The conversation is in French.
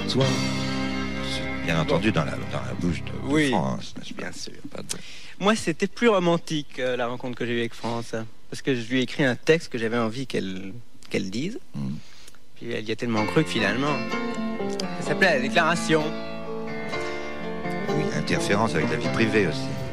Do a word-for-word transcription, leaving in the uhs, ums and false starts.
toi. C'est bien entendu dans la, dans la bouche de, de oui, France, n'est-ce pas? Bien sûr. Pas de... Moi, c'était plus romantique, euh, la rencontre que j'ai eue avec France. Parce que je lui ai écrit un texte que j'avais envie qu'elle qu'elle dise. Mm. Puis elle y a tellement cru que finalement, ça s'appelait La Déclaration. Oui, interférence avec la vie privée aussi.